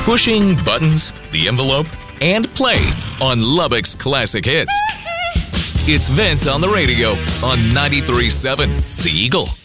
pushing buttons, the envelope, and play on Lubbock's classic hits. It's Vince on the radio on 93.7 The Eagle.